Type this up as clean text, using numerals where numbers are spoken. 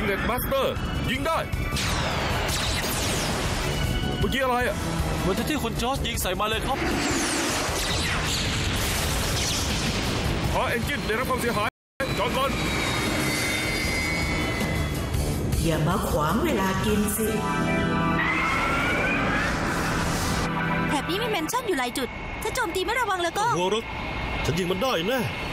เน็ตมาสเตอร์ยิงได้เมื่อกี้อะไรอ่ะเหมือนที่คุณจอร์จยิงใส่มาเลยครับขอเอนจินได้รับความเสียหายจอดก่อนอย่ามาขวางเวลากินสิแถบนี้มีเมนชั่นอยู่หลายจุดถ้าโจมตีไม่ระวังแล้วก็หัวรถฉันยิงมันได้แน่